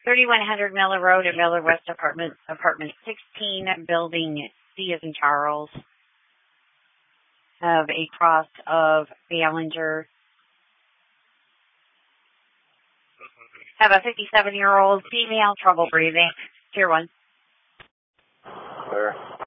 3100 Miller Road at Miller West Apartment 16, Building C as in Charles. Have a cross of Ballinger. Have a 57-year-old female, trouble breathing. Tier 1. Clear.